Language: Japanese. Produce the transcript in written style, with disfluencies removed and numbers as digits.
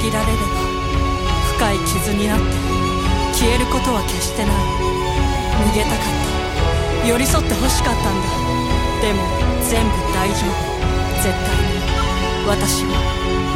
切られれば深い傷になって消えることは決してない。逃げたかった、寄り添って欲しかったんだ。でも全部大丈夫、絶対に私は